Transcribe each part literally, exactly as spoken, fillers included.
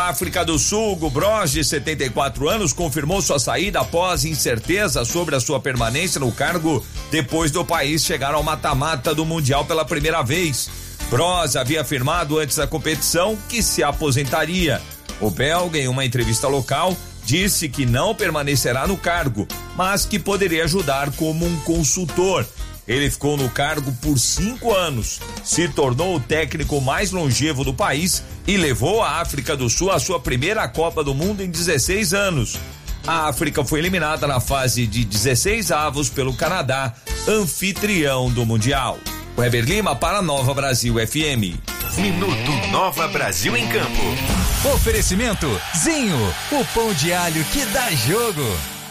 da África do Sul, Hugo Broz, de setenta e quatro anos, confirmou sua saída após incerteza sobre a sua permanência no cargo depois do país chegar ao mata-mata do Mundial pela primeira vez. Broz havia afirmado antes da competição que se aposentaria. O belga, em uma entrevista local, disse que não permanecerá no cargo, mas que poderia ajudar como um consultor. Ele ficou no cargo por cinco anos, se tornou o técnico mais longevo do país e levou a África do Sul à sua primeira Copa do Mundo em dezesseis anos. A África foi eliminada na fase de dezesseis avos pelo Canadá, anfitrião do Mundial. Weber Lima para Nova Brasil F M. Minuto Nova Brasil em Campo. Oferecimento Zinho, o pão de alho que dá jogo.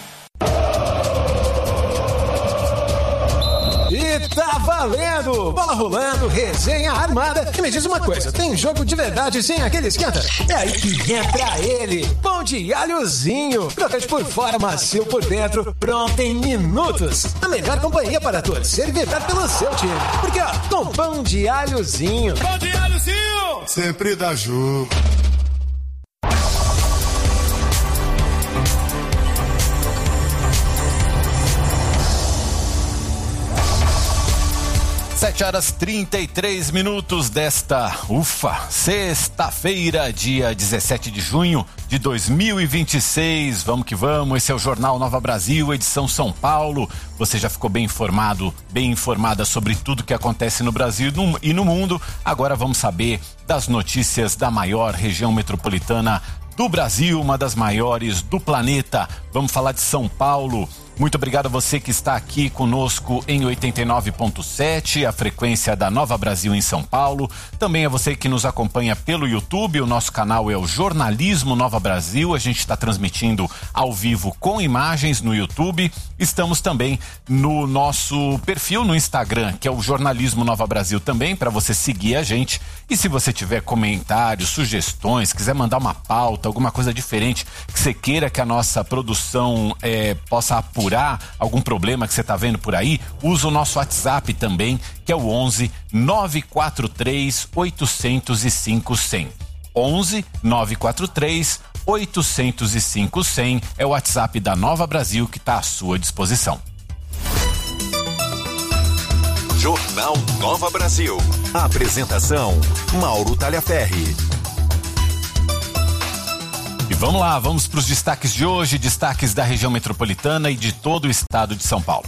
E tá valendo! Bola rolando, resenha armada. E me diz uma coisa, tem jogo de verdade sem aquele esquenta? É aí que entra ele, pão de alhozinho. Crocante por fora, macio por dentro, pronto em minutos. A melhor companhia para torcer e vibrar pelo seu time. Porque ó, com pão de alhozinho. Pão de alhozinho! Sempre dá jogo. Sete horas trinta e três minutos desta, ufa, sexta-feira, dia dezessete de junho de dois mil e vinte e seis. Vamos que vamos, esse é o Jornal Nova Brasil, edição São Paulo. Você já ficou bem informado, bem informada sobre tudo que acontece no Brasil e no mundo. Agora vamos saber das notícias da maior região metropolitana do Brasil, uma das maiores do planeta. Vamos falar de São Paulo. Muito obrigado a você que está aqui conosco em oitenta e nove ponto sete, a frequência da Nova Brasil em São Paulo. Também a você que nos acompanha pelo YouTube, o nosso canal é o Jornalismo Nova Brasil. A gente está transmitindo ao vivo com imagens no YouTube. Estamos também no nosso perfil no Instagram, que é o Jornalismo Nova Brasil também, para você seguir a gente. E se você tiver comentários, sugestões, quiser mandar uma pauta, alguma coisa diferente que você queira que a nossa produção é, possa apurar, algum problema que você está vendo por aí, usa o nosso WhatsApp também, que é o onze nove quatro três oito zero cinco zero zero. onze nove quatro três oito zero cinco zero zero é o WhatsApp da Nova Brasil que está à sua disposição. Jornal Nova Brasil. Apresentação: Mauro Talhaferri. E vamos lá, vamos para os destaques de hoje, destaques da região metropolitana e de todo o estado de São Paulo.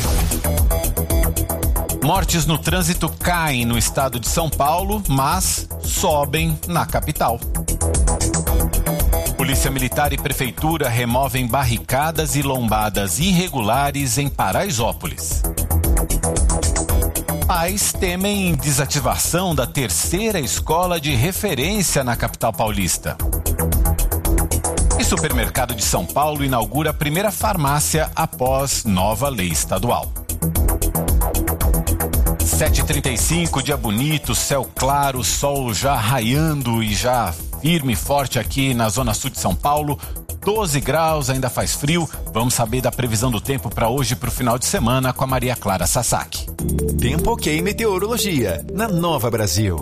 Mortes no trânsito caem no estado de São Paulo, mas sobem na capital. Polícia Militar e Prefeitura removem barricadas e lombadas irregulares em Paraisópolis. Pais temem desativação da terceira escola de referência na capital paulista. E Supermercado de São Paulo inaugura a primeira farmácia após nova lei estadual. sete e trinta e cinco, dia bonito, céu claro, sol já raiando e já firme e forte aqui na zona sul de São Paulo. doze graus, ainda faz frio. Vamos saber da previsão do tempo para hoje e para o final de semana com a Maria Clara Sasaki. Tempo ok meteorologia na Nova Brasil.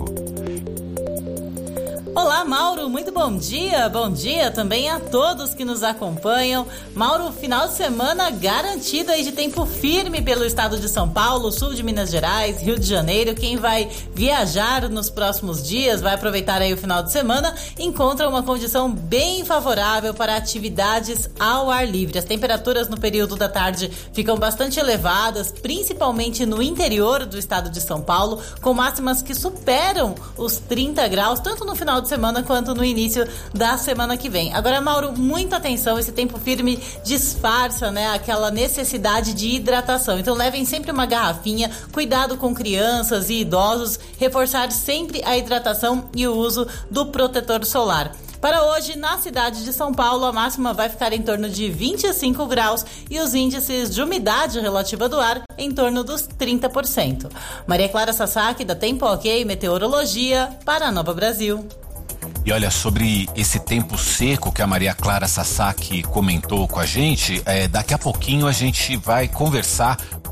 Olá, Mauro, muito bom dia, bom dia também a todos que nos acompanham. Mauro, final de semana garantido aí de tempo firme pelo estado de São Paulo, sul de Minas Gerais, Rio de Janeiro. Quem vai viajar nos próximos dias, vai aproveitar aí o final de semana, encontra uma condição bem favorável para atividades ao ar livre. As temperaturas no período da tarde ficam bastante elevadas, principalmente no interior do estado de São Paulo, com máximas que superam os trinta graus, tanto no final de semana quanto no início da semana que vem. Agora, Mauro, muita atenção, esse tempo firme disfarça, né, aquela necessidade de hidratação. Então levem sempre uma garrafinha, cuidado com crianças e idosos, reforçar sempre a hidratação e o uso do protetor solar. Para hoje, na cidade de São Paulo, a máxima vai ficar em torno de vinte e cinco graus e os índices de umidade relativa do ar em torno dos trinta por cento. Maria Clara Sasaki, da Tempo Ok Meteorologia, para a Nova Brasil. E olha, sobre esse tempo seco que a Maria Clara Sasaki comentou com a gente, é, daqui a pouquinho a gente vai conversar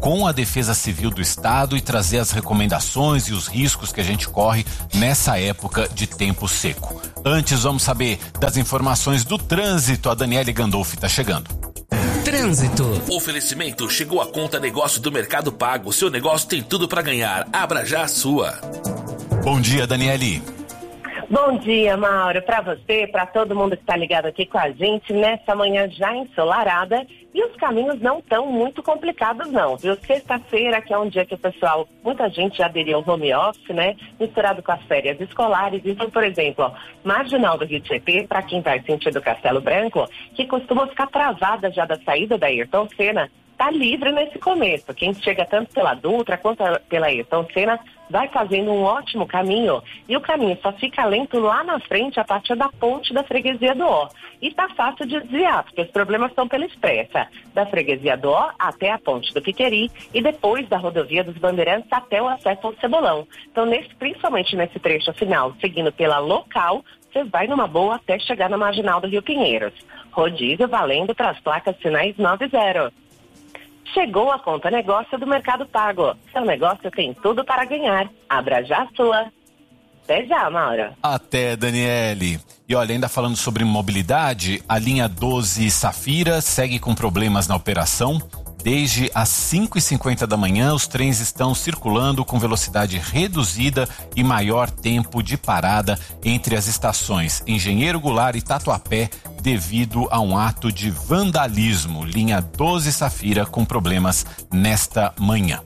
com a Defesa Civil do Estado e trazer as recomendações e os riscos que a gente corre nessa época de tempo seco. Antes, vamos saber das informações do trânsito. A Daniele Gandolfi está chegando. Trânsito. Oferecimento chegou a conta negócio do Mercado Pago. Seu negócio tem tudo para ganhar. Abra já a sua. Bom dia, Daniele. Bom dia, Mauro, para você, para todo mundo que está ligado aqui com a gente nessa manhã já ensolarada, e os caminhos não estão muito complicados não, viu? Sexta-feira, que é um dia que o pessoal, muita gente já aderiu ao home office, né? Misturado com as férias escolares. Então, por exemplo, ó, Marginal do Rio Tietê, para quem vai sentido Castelo Branco, que costuma ficar travada já da saída da Ayrton Senna, tá livre nesse começo. Quem chega tanto pela Dutra quanto pela Ayrton Senna vai fazendo um ótimo caminho, e o caminho só fica lento lá na frente a partir da ponte da Freguesia do Ó. E tá fácil de desviar, porque os problemas estão pela expressa, da Freguesia do Ó até a ponte do Piqueri e depois da rodovia dos Bandeirantes até o acesso ao Cebolão. Então, nesse, principalmente nesse trecho final, seguindo pela local, você vai numa boa até chegar na Marginal do Rio Pinheiros. Rodízio valendo para as placas sinais nove zero. Chegou a conta negócio do Mercado Pago. Seu negócio tem tudo para ganhar. Abra já a sua. Até já, Mauro. Até, Daniele. E olha, ainda falando sobre mobilidade, a linha doze Safira segue com problemas na operação. Desde as cinco e cinquenta da manhã, os trens estão circulando com velocidade reduzida e maior tempo de parada entre as estações Engenheiro Goulart e Tatuapé, devido a um ato de vandalismo. Linha doze Safira com problemas nesta manhã.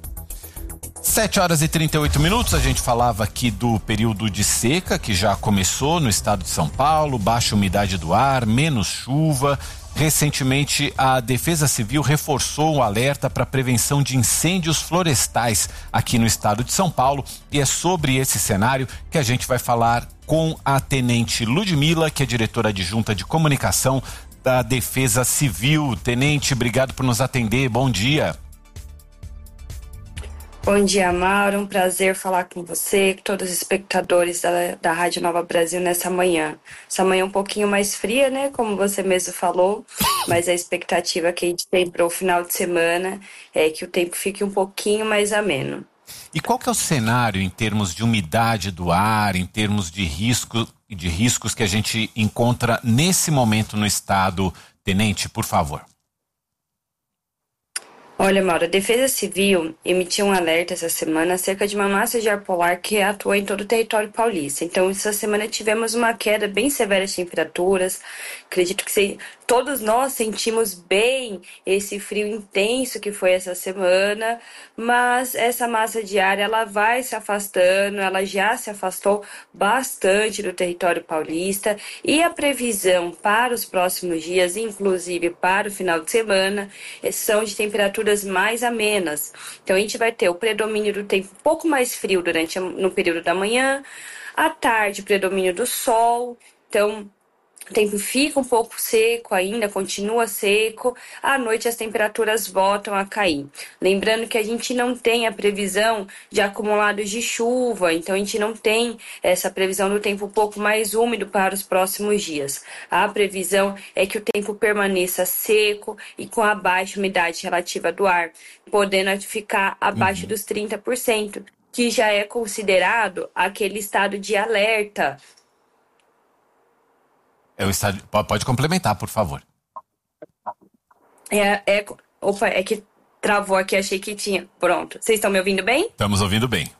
sete horas e trinta e oito minutos, a gente falava aqui do período de seca que já começou no estado de São Paulo, baixa umidade do ar, menos chuva. Recentemente, a Defesa Civil reforçou o alerta para prevenção de incêndios florestais aqui no estado de São Paulo, e é sobre esse cenário que a gente vai falar com a Tenente Ludmila, que é diretora adjunta de comunicação da Defesa Civil. Tenente, obrigado por nos atender, bom dia. Bom dia, Mauro, um prazer falar com você, com todos os espectadores da, da Rádio Nova Brasil nessa manhã. Essa manhã um pouquinho mais fria, né, como você mesmo falou, mas a expectativa que a gente tem para o final de semana é que o tempo fique um pouquinho mais ameno. E qual que é o cenário em termos de umidade do ar, em termos de, risco, de riscos que a gente encontra nesse momento no estado? Tenente, por favor. Olha, Mauro, a Defesa Civil emitiu um alerta essa semana acerca de uma massa de ar polar que atua em todo o território paulista. Então, essa semana tivemos uma queda bem severa de temperaturas. Acredito que se, todos nós sentimos bem esse frio intenso que foi essa semana, mas essa massa de ar, ela vai se afastando, ela já se afastou bastante do território paulista, e a previsão para os próximos dias, inclusive para o final de semana, são de temperaturas mais amenas. Então a gente vai ter o predomínio do tempo um pouco mais frio durante a, no período da manhã, à tarde predomínio do sol. Então o tempo fica um pouco seco ainda, continua seco. À noite as temperaturas voltam a cair. Lembrando que a gente não tem a previsão de acumulados de chuva, então a gente não tem essa previsão do tempo um pouco mais úmido para os próximos dias. A previsão é que o tempo permaneça seco e com a baixa umidade relativa do ar, podendo ficar abaixo uhum. dos trinta por cento, que já é considerado aquele estado de alerta. É o estádio, pode complementar, por favor. É, é, opa, é que travou aqui, achei que tinha. Pronto. Vocês estão me ouvindo bem? Estamos ouvindo bem.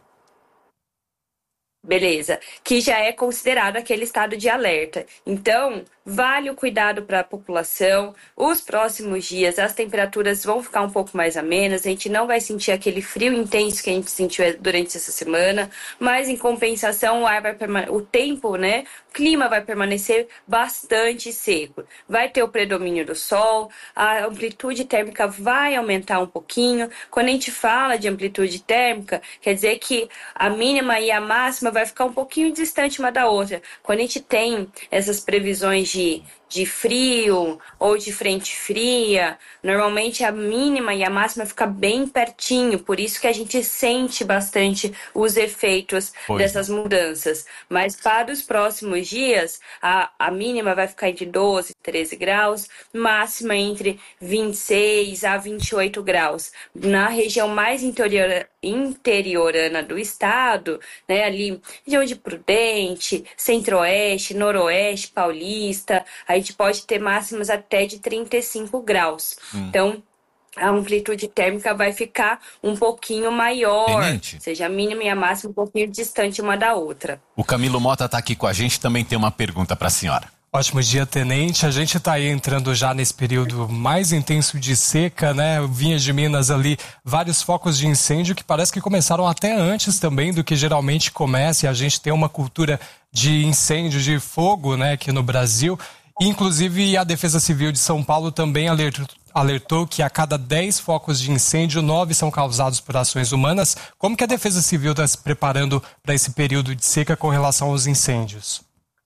Beleza. Que já é considerado aquele estado de alerta. Então, vale o cuidado para a população. Os próximos dias as temperaturas vão ficar um pouco mais amenas. A gente não vai sentir aquele frio intenso que a gente sentiu durante essa semana. Mas, em compensação, o ar vai permane- o tempo, né? O clima vai permanecer bastante seco. Vai ter o predomínio do sol. A amplitude térmica vai aumentar um pouquinho. Quando a gente fala de amplitude térmica, quer dizer que a mínima e a máxima vai ficar um pouquinho distante uma da outra. Quando a gente tem essas previsões de de, de frio ou de frente fria, normalmente a mínima e a máxima fica bem pertinho, por isso que a gente sente bastante os efeitos pois dessas não. mudanças. Mas para os próximos dias, a, a mínima vai ficar entre doze e treze graus, máxima entre vinte e seis a vinte e oito graus. Na região mais interior, interiorana do estado, né, ali região de Prudente, Centro-Oeste, Noroeste, Paulista, a gente pode ter máximas até de trinta e cinco graus. Hum. Então, a amplitude térmica vai ficar um pouquinho maior, Tenente. Ou seja, a mínima e a máxima um pouquinho distante uma da outra. O Camilo Mota está aqui com a gente, também tem uma pergunta para a senhora. Ótimo dia, Tenente. A gente está aí entrando já nesse período mais intenso de seca, né? Vinha de Minas ali, vários focos de incêndio que parece que começaram até antes também do que geralmente começa. E a gente tem uma cultura de incêndio, de fogo, né, aqui no Brasil. Inclusive, a Defesa Civil de São Paulo também alertou, alertou que a cada dez focos de incêndio, nove são causados por ações humanas. Como que a Defesa Civil está se preparando para esse período de seca com relação aos incêndios?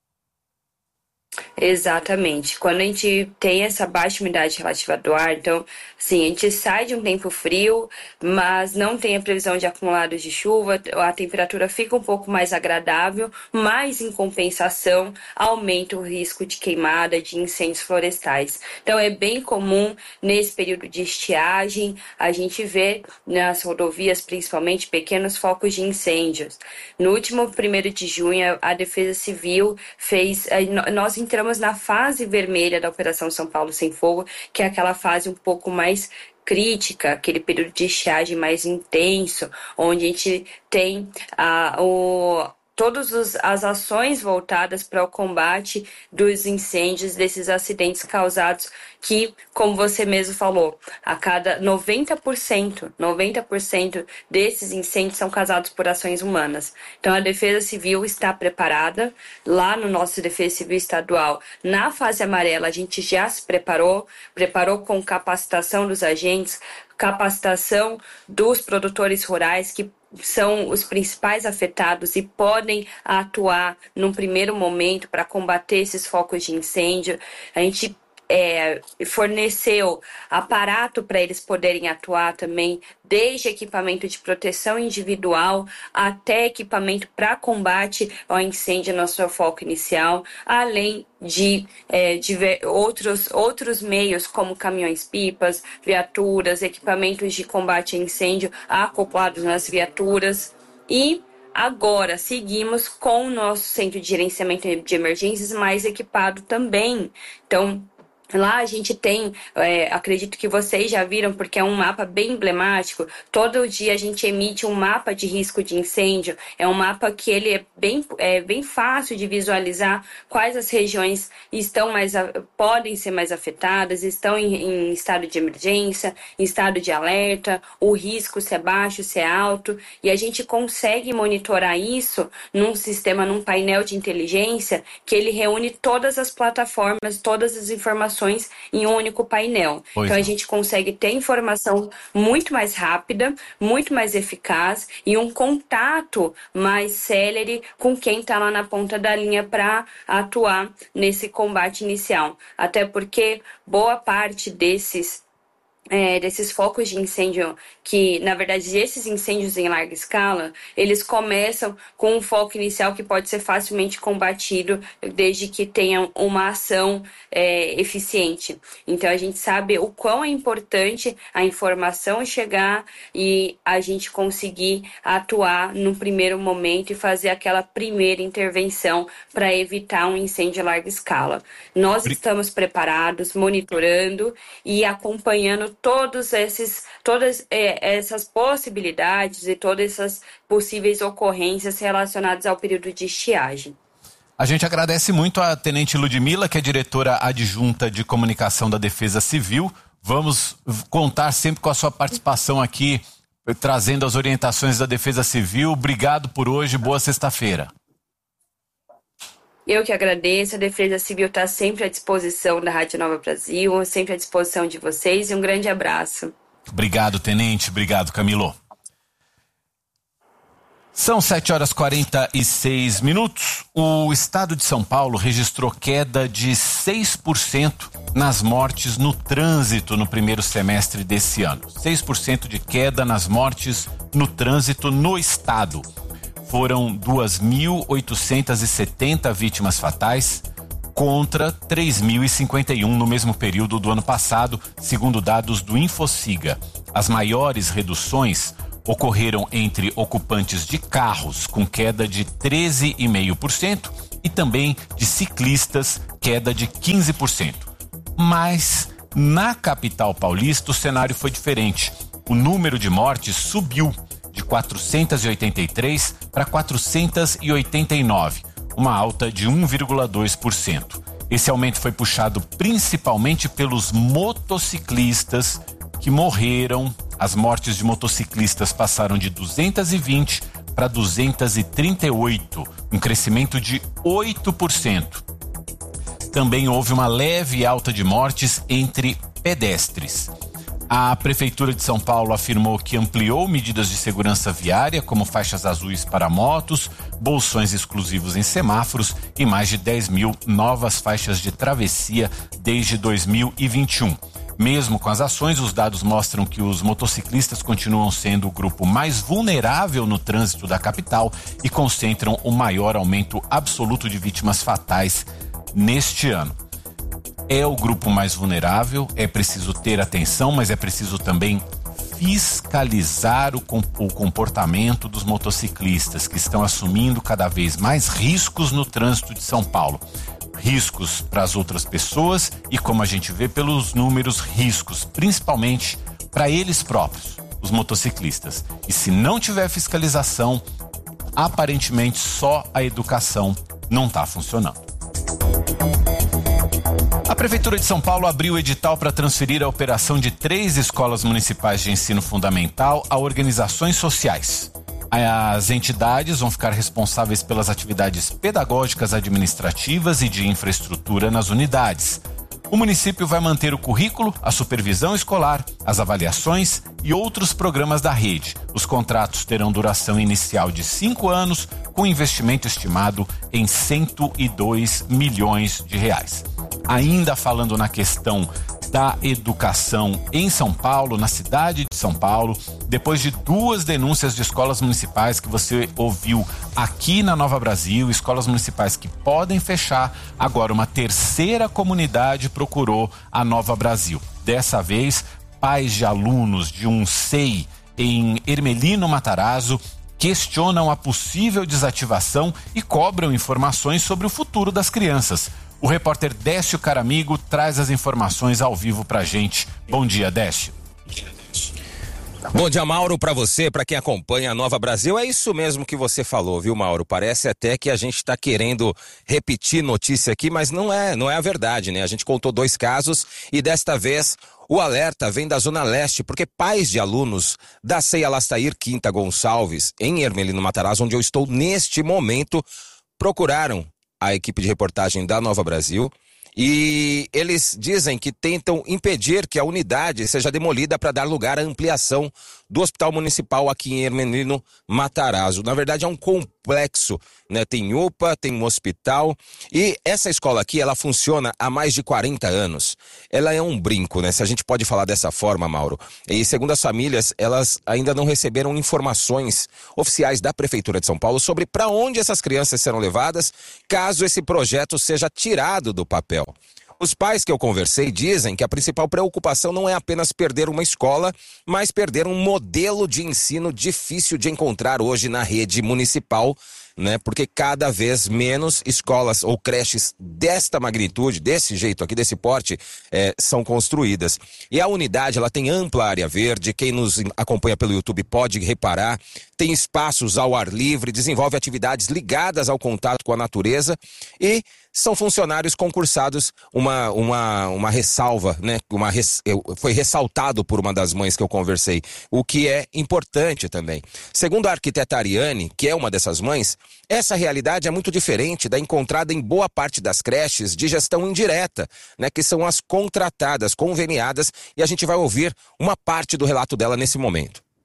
Exatamente. Quando a gente tem essa baixa umidade relativa do ar, então, sim, a gente sai de um tempo frio, mas não tem a previsão de acumulados de chuva, a temperatura fica um pouco mais agradável, mas em compensação aumenta o risco de queimada, de incêndios florestais. Então é bem comum nesse período de estiagem a gente ver nas rodovias principalmente pequenos focos de incêndios. No último primeiro de junho a Defesa Civil fez, nós entramos na fase vermelha da Operação São Paulo Sem Fogo, que é aquela fase um pouco mais crítica, aquele período de estiagem mais intenso, onde a gente tem a, o, todas as ações voltadas para o combate dos incêndios, desses acidentes causados que, como você mesmo falou, a cada noventa por cento, noventa por cento desses incêndios são causados por ações humanas. Então a Defesa Civil está preparada, lá no nosso Defesa Civil Estadual, na fase amarela a gente já se preparou, preparou com capacitação dos agentes, capacitação dos produtores rurais que são os principais afetados e podem atuar num primeiro momento para combater esses focos de incêndio. A gente É, forneceu aparato para eles poderem atuar também, desde equipamento de proteção individual até equipamento para combate ao incêndio no seu foco inicial, além de, é, de outros, outros meios como caminhões-pipas, viaturas, equipamentos de combate a incêndio acoplados nas viaturas. E agora seguimos com o nosso centro de gerenciamento de emergências mais equipado também. Então, lá a gente tem, é, acredito que vocês já viram, porque é um mapa bem emblemático. Todo dia a gente emite um mapa de risco de incêndio. É um mapa que ele é bem, é, bem fácil de visualizar quais as regiões estão mais, podem ser mais afetadas, estão em, em estado de emergência, em estado de alerta, o risco se é baixo, se é alto. E a gente consegue monitorar isso num sistema, num painel de inteligência que ele reúne todas as plataformas, todas as informações em um único painel. Pois então é. A gente consegue ter informação muito mais rápida, muito mais eficaz e um contato mais célere com quem está lá na ponta da linha para atuar nesse combate inicial. Até porque boa parte desses É, desses focos de incêndio, que na verdade esses incêndios em larga escala, eles começam com um foco inicial que pode ser facilmente combatido desde que tenha uma ação é, eficiente. Então a gente sabe o quão é importante a informação chegar e a gente conseguir atuar no primeiro momento e fazer aquela primeira intervenção para evitar um incêndio em larga escala. Nós estamos preparados, monitorando e acompanhando todos esses, todas é, essas possibilidades e todas essas possíveis ocorrências relacionadas ao período de estiagem. A gente agradece muito a Tenente Ludmila, que é diretora adjunta de comunicação da Defesa Civil. Vamos contar sempre com a sua participação aqui, trazendo as orientações da Defesa Civil. Obrigado por hoje, boa sexta-feira. Eu que agradeço, a Defesa Civil está sempre à disposição da Rádio Nova Brasil, sempre à disposição de vocês e um grande abraço. Obrigado, Tenente. Obrigado, Camilo. São sete horas e quarenta e seis minutos. O estado de São Paulo registrou queda de seis por cento nas mortes no trânsito no primeiro semestre desse ano. seis por cento de queda nas mortes no trânsito no estado. Foram duas mil oitocentas e setenta vítimas fatais contra três mil e cinquenta e um no mesmo período do ano passado, segundo dados do Infociga. As maiores reduções ocorreram entre ocupantes de carros, com queda de treze vírgula cinco por cento, e também de ciclistas, queda de quinze por cento. Mas na capital paulista o cenário foi diferente. O número de mortes subiu de quatrocentas e oitenta e três para quatrocentas e oitenta e nove, uma alta de um vírgula dois por cento. Esse aumento foi puxado principalmente pelos motociclistas que morreram. As mortes de motociclistas passaram de duzentas e vinte para duzentas e trinta e oito, um crescimento de oito por cento. Também houve uma leve alta de mortes entre pedestres. A Prefeitura de São Paulo afirmou que ampliou medidas de segurança viária, como faixas azuis para motos, bolsões exclusivos em semáforos e mais de dez mil novas faixas de travessia desde dois mil e vinte e um. Mesmo com as ações, os dados mostram que os motociclistas continuam sendo o grupo mais vulnerável no trânsito da capital e concentram o maior aumento absoluto de vítimas fatais neste ano. É o grupo mais vulnerável, é preciso ter atenção, mas é preciso também fiscalizar o, o comportamento dos motociclistas, que estão assumindo cada vez mais riscos no trânsito de São Paulo. Riscos para as outras pessoas e, como a gente vê pelos números, riscos principalmente para eles próprios, os motociclistas. E se não tiver fiscalização, aparentemente só a educação não está funcionando. A Prefeitura de São Paulo abriu o edital para transferir a operação de três escolas municipais de ensino fundamental a organizações sociais. As entidades vão ficar responsáveis pelas atividades pedagógicas, administrativas e de infraestrutura nas unidades. O município vai manter o currículo, a supervisão escolar, as avaliações e outros programas da rede. Os contratos terão duração inicial de cinco anos, com investimento estimado em cento e dois milhões de reais. Ainda falando na questão da educação em São Paulo, na cidade de São Paulo, depois de duas denúncias de escolas municipais que você ouviu aqui na Nova Brasil, escolas municipais que podem fechar, agora uma terceira comunidade procurou a Nova Brasil. Dessa vez, pais de alunos de um S E I em Ermelino Matarazzo questionam a possível desativação e cobram informações sobre o futuro das crianças. O repórter Décio Caramigo traz as informações ao vivo pra gente. Bom dia, Décio. Bom dia, Mauro, para você, para quem acompanha a Nova Brasil. É isso mesmo que você falou, viu, Mauro? Parece até que a gente está querendo repetir notícia aqui, mas não é, não é a verdade, né? A gente contou dois casos e desta vez o alerta vem da Zona Leste, porque pais de alunos da C E I Alastair Quinta Gonçalves, em Ermelino Matarazzo, onde eu estou neste momento, procuraram a equipe de reportagem da Nova Brasil e eles dizem que tentam impedir que a unidade seja demolida para dar lugar à ampliação do Hospital Municipal aqui em Ermelino Matarazzo. Na verdade é um complexo, né? Tem U P A, tem um hospital e essa escola aqui, ela funciona há mais de quarenta anos. Ela é um brinco, né? Se a gente pode falar dessa forma, Mauro. E segundo as famílias, elas ainda não receberam informações oficiais da Prefeitura de São Paulo sobre para onde essas crianças serão levadas caso esse projeto seja tirado do papel. Os pais que eu conversei dizem que a principal preocupação não é apenas perder uma escola, mas perder um modelo de ensino difícil de encontrar hoje na rede municipal, né? Porque cada vez menos escolas ou creches desta magnitude, desse jeito aqui, desse porte, é, são construídas. E a unidade, ela tem ampla área verde, quem nos acompanha pelo YouTube pode reparar, tem espaços ao ar livre, desenvolve atividades ligadas ao contato com a natureza e são funcionários concursados, uma, uma, uma ressalva, né? Uma res, foi ressaltado por uma das mães que eu conversei, o que é importante também. Segundo a arquiteta Ariane, que é uma dessas mães, essa realidade é muito diferente da encontrada em boa parte das creches de gestão indireta, né? Que são as contratadas, conveniadas, e a gente vai ouvir uma parte do relato dela nesse momento.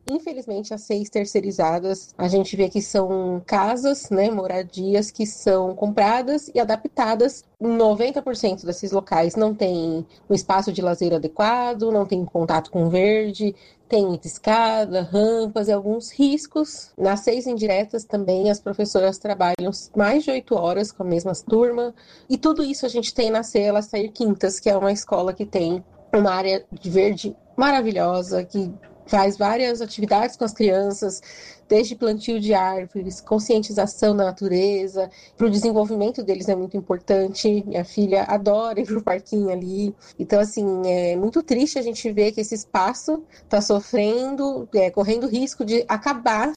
Infelizmente, as seis terceirizadas, a gente vê que são casas, né, moradias que são compradas e adaptadas. noventa por cento desses locais não tem um espaço de lazer adequado, não tem contato com verde, tem muita escada, rampas e alguns riscos. Nas seis indiretas também as professoras trabalham mais de oito horas com a mesma turma. E tudo isso a gente tem na C E L Sair Quintas, que é uma escola que tem uma área de verde maravilhosa, que faz várias atividades com as crianças, desde plantio de árvores, conscientização da natureza. Para o desenvolvimento deles é muito importante. Minha filha adora ir para o parquinho ali. Então, assim, é muito triste a gente ver que esse espaço está sofrendo, é, correndo risco de acabar.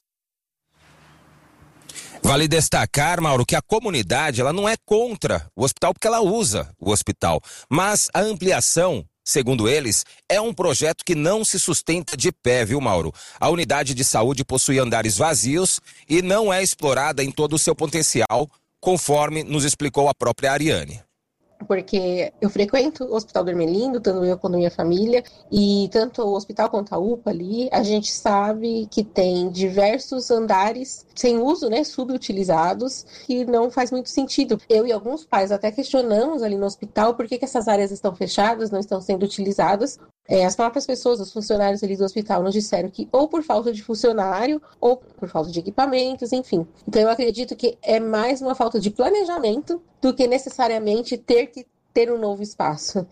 Vale destacar, Mauro, que a comunidade ela não é contra o hospital porque ela usa o hospital, mas a ampliação, segundo eles, é um projeto que não se sustenta de pé, viu, Mauro? A unidade de saúde possui andares vazios e não é explorada em todo o seu potencial, conforme nos explicou a própria Ariane. Porque eu frequento o Hospital do Ermelindo, tanto eu quanto a minha família, e tanto o hospital quanto a U P A ali, a gente sabe que tem diversos andares sem uso, né, subutilizados, que não faz muito sentido. Eu e alguns pais até questionamos ali no hospital por que, que essas áreas estão fechadas, não estão sendo utilizadas. É, as próprias pessoas, os funcionários ali do hospital nos disseram que ou por falta de funcionário ou por falta de equipamentos, enfim. Então eu acredito que é mais uma falta de planejamento do que necessariamente ter que ter um novo espaço.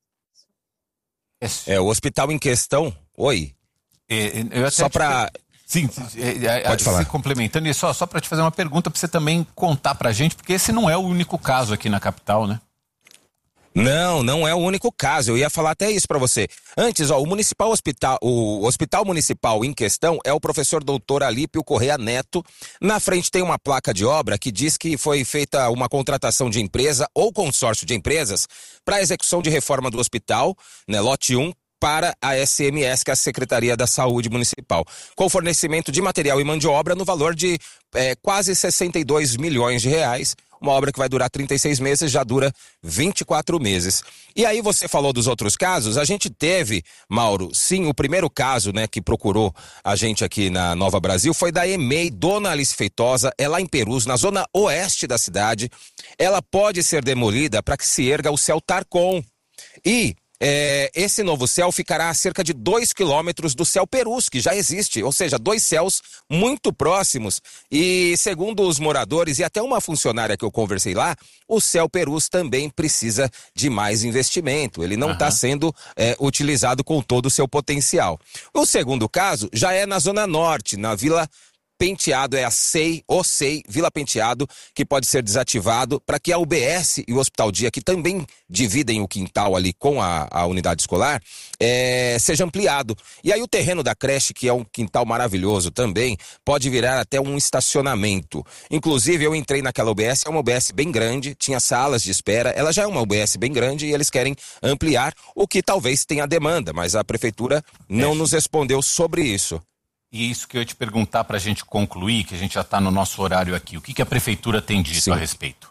É, o hospital em questão... Oi. É, eu até Só para... Sim, é, pode falar. Se complementando, e só, só para te fazer uma pergunta, para você também contar pra gente, porque esse não é o único caso aqui na capital, né? Não, não é o único caso. Eu ia falar até isso para você. Antes, ó, o municipal hospital, o hospital municipal em questão é o professor doutor Alípio Correia Neto. Na frente tem uma placa de obra que diz que foi feita uma contratação de empresa ou consórcio de empresas para execução de reforma do hospital, né, lote um, para a S M S, que é a Secretaria da Saúde Municipal, com fornecimento de material e mão de obra no valor de é, quase sessenta e dois milhões de reais. Uma obra que vai durar trinta e seis meses, já dura vinte e quatro meses. E aí você falou dos outros casos, a gente teve, Mauro, sim, o primeiro caso, né, que procurou a gente aqui na Nova Brasil foi da E M E I, Dona Alice Feitosa, é lá em Perus, na zona oeste da cidade. Ela pode ser demolida para que se erga o céu Tarcon. E... É, esse novo céu ficará a cerca de dois quilômetros do céu Perus, que já existe, ou seja, dois céus muito próximos. E segundo os moradores e até uma funcionária que eu conversei lá, o céu Perus também precisa de mais investimento. Ele não está uhum. sendo é, utilizado com todo o seu potencial. O segundo caso já é na Zona Norte, na Vila Penteado, é a S E I, o S E I, Vila Penteado, que pode ser desativado para que a U B S e o Hospital Dia, que também dividem o quintal ali com a, a unidade escolar, é, seja ampliado. E aí o terreno da creche, que é um quintal maravilhoso também, pode virar até um estacionamento. Inclusive, eu entrei naquela U B S, é uma U B S bem grande, tinha salas de espera, ela já é uma U B S bem grande e eles querem ampliar, o que talvez tenha demanda, mas a prefeitura não é. nos respondeu sobre isso. E isso que eu ia te perguntar para a gente concluir, que a gente já está no nosso horário aqui. O que, que a prefeitura tem dito Sim. a respeito?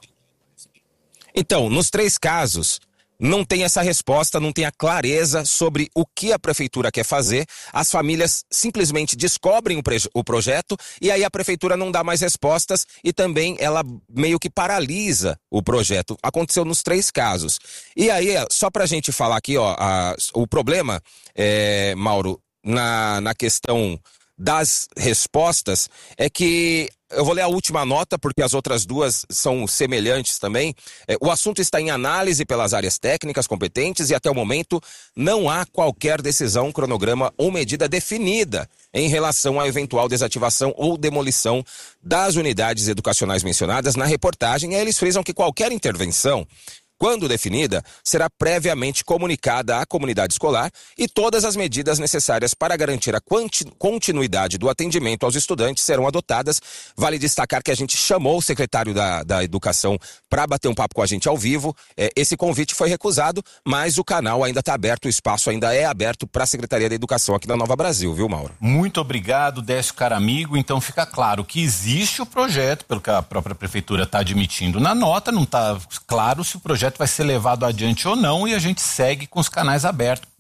Então, nos três casos, não tem essa resposta, não tem a clareza sobre o que a prefeitura quer fazer. As famílias simplesmente descobrem o, o projeto e aí a prefeitura não dá mais respostas e também ela meio que paralisa o projeto. Aconteceu nos três casos. E aí, só para a gente falar aqui, ó, a, o problema, é, Mauro, na, na questão das respostas é que, eu vou ler a última nota porque as outras duas são semelhantes também. É, o assunto está em análise pelas áreas técnicas competentes e até o momento não há qualquer decisão, cronograma ou medida definida em relação à eventual desativação ou demolição das unidades educacionais mencionadas na reportagem. E aí eles frisam que qualquer intervenção, quando definida, será previamente comunicada à comunidade escolar e todas as medidas necessárias para garantir a continuidade do atendimento aos estudantes serão adotadas. Vale destacar que a gente chamou o secretário da, da Educação para bater um papo com a gente ao vivo. É, esse convite foi recusado, mas o canal ainda está aberto, o espaço ainda é aberto para a Secretaria da Educação aqui da Nova Brasil, viu, Mauro? Muito obrigado, Décio Caramigo. Então fica claro que existe o projeto, pelo que a própria prefeitura está admitindo na nota, não está claro se o projeto vai ser levado adiante ou não e a gente segue com os canais abertos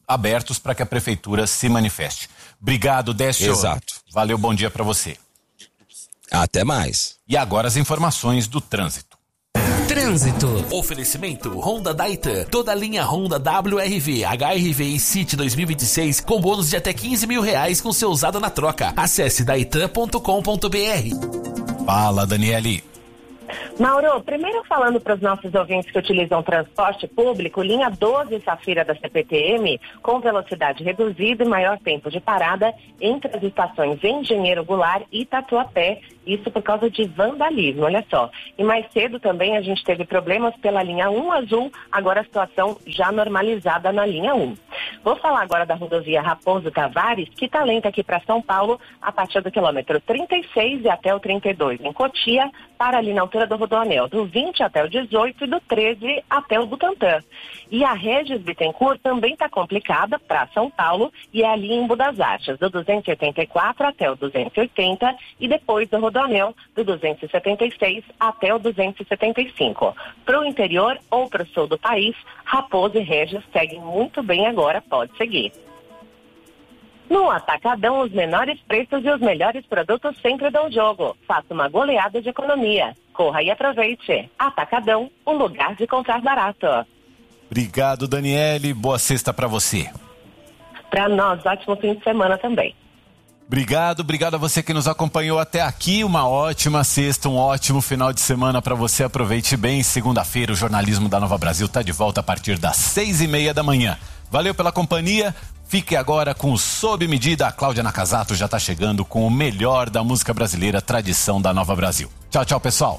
abertos para que a prefeitura se manifeste. Obrigado, Décio. Exato. Valeu, bom dia para você. Até mais. E agora as informações do trânsito. Trânsito. Oferecimento Honda Daitan. Toda a linha Honda W R V, H R V e City dois mil e vinte e seis com bônus de até quinze mil reais com seu usado na troca. Acesse daitan ponto com ponto b r. Fala, Daniele. Mauro, primeiro falando para os nossos ouvintes que utilizam transporte público, linha doze Safira da C P T M, com velocidade reduzida e maior tempo de parada entre as estações Engenheiro Goulart e Tatuapé, isso por causa de vandalismo, olha só. E mais cedo também a gente teve problemas pela linha um Azul, agora a situação já normalizada na linha um. Vou falar agora da rodovia Raposo Tavares, que está lenta aqui para São Paulo, a partir do quilômetro trinta e seis e até o trinta e dois em Cotia, para ali na altura do Rodoanel, do vinte até o dezoito e do treze até o Butantã. E a Regis Bittencourt também está complicada para São Paulo e é ali em Budas Artes, do duzentos e oitenta e quatro até o duzentos e oitenta e depois do Rodoanel, do duzentos e setenta e seis até o duzentos e setenta e cinco. Para o interior ou para o sul do país, Raposo e Regis seguem muito bem agora, pode seguir. No Atacadão, os menores preços e os melhores produtos sempre dão jogo. Faça uma goleada de economia. Corra e aproveite. Atacadão, um lugar de comprar barato. Obrigado, Daniele. Boa sexta para você. Para nós, ótimo fim de semana também. Obrigado, obrigado a você que nos acompanhou até aqui. Uma ótima sexta, um ótimo final de semana para você. Aproveite bem. Segunda-feira, o jornalismo da Nova Brasil está de volta a partir das seis e meia da manhã. Valeu pela companhia. Fique agora com o Sob Medida. A Cláudia Nakazato já está chegando com o melhor da música brasileira, tradição da Nova Brasil. Tchau, tchau, pessoal.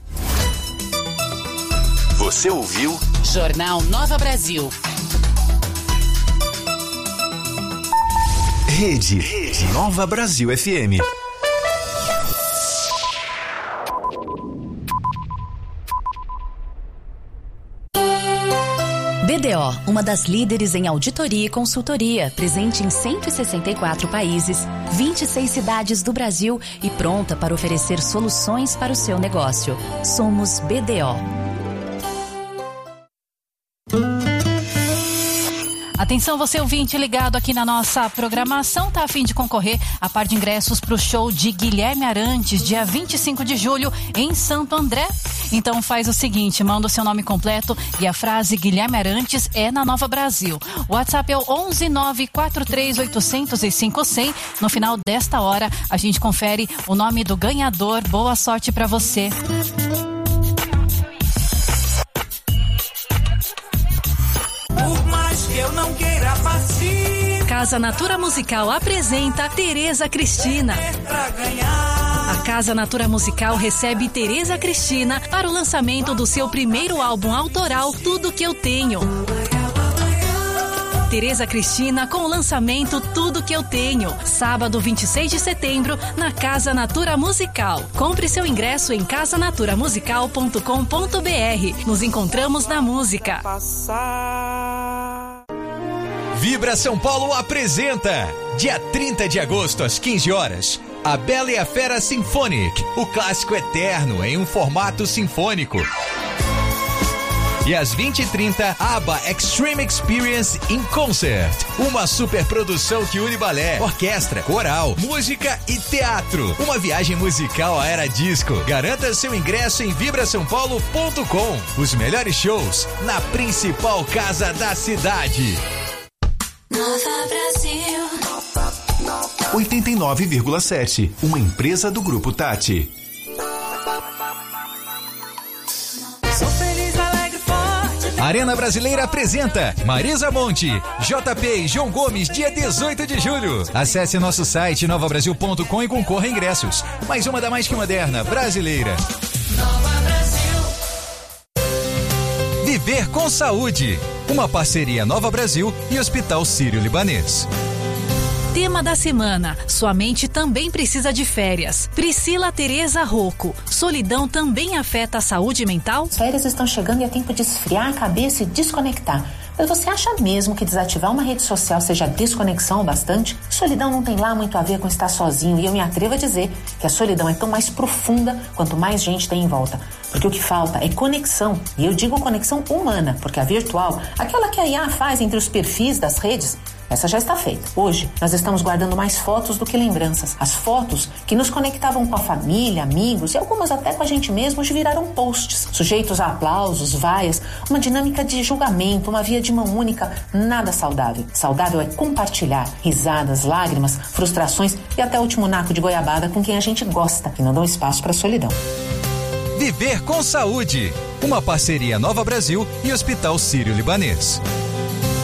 Você ouviu? Jornal Nova Brasil. Rede, Rede Nova Brasil F M. B D O, uma das líderes em auditoria e consultoria, presente em cento e sessenta e quatro países, vinte e seis cidades do Brasil e pronta para oferecer soluções para o seu negócio. Somos B D O. Atenção, você ouvinte ligado aqui na nossa programação, tá a fim de concorrer a par de ingressos para o show de Guilherme Arantes, dia vinte e cinco de julho, em Santo André? Então faz o seguinte, manda o seu nome completo e a frase Guilherme Arantes é na Nova Brasil. O WhatsApp é o onze nove quatro três oito zero zero cinco zero zero. No final desta hora, a gente confere o nome do ganhador. Boa sorte para você. Eu não queira partir. Casa Natura Musical apresenta Tereza Cristina. A Casa Natura Musical recebe Tereza Cristina para o lançamento do seu primeiro álbum autoral, Tudo Que Eu Tenho. Tereza Cristina com o lançamento Tudo Que Eu Tenho, sábado vinte e seis de setembro, na Casa Natura Musical. Compre seu ingresso em casa natura musical ponto com ponto b r. Nos encontramos na música. Vibra São Paulo apresenta, dia trinta de agosto às quinze horas, A Bela e a Fera Symphonic, o clássico eterno em um formato sinfônico. E às vinte e trinta, ABBA Extreme Experience in Concert, uma superprodução que une balé, orquestra, coral, música e teatro. Uma viagem musical à era disco. Garanta seu ingresso em vibra são paulo ponto com. Os melhores shows na principal casa da cidade. Nova Brasil. oitenta e nove vírgula sete, uma empresa do Grupo Tati. Sou feliz, alegre, forte. Arena Brasileira apresenta Marisa Monte, J P e João Gomes, dia dezoito de julho. Acesse nosso site nova brasil ponto com e concorra a ingressos. Mais uma da mais que moderna brasileira. Nova Brasil. Viver com Saúde. Uma parceria Nova Brasil e Hospital Sírio-Libanês. Tema da semana, sua mente também precisa de férias. Priscila Tereza Rocco, solidão também afeta a saúde mental? As férias estão chegando e é tempo de esfriar a cabeça e desconectar. Mas você acha mesmo que desativar uma rede social seja desconexão o bastante? Solidão não tem lá muito a ver com estar sozinho, e eu me atrevo a dizer que a solidão é tão mais profunda quanto mais gente tem em volta. Porque o que falta é conexão, e eu digo conexão humana, porque a virtual, aquela que a I A faz entre os perfis das redes, essa já está feita. Hoje, nós estamos guardando mais fotos do que lembranças. As fotos que nos conectavam com a família, amigos e algumas até com a gente mesmo, hoje viraram posts, sujeitos a aplausos, vaias, uma dinâmica de julgamento, uma via de mão única, nada saudável. Saudável é compartilhar risadas, lágrimas, frustrações e até o último naco de goiabada com quem a gente gosta e não dão espaço para a solidão. Viver com Saúde, uma parceria Nova Brasil e Hospital Sírio-Libanês.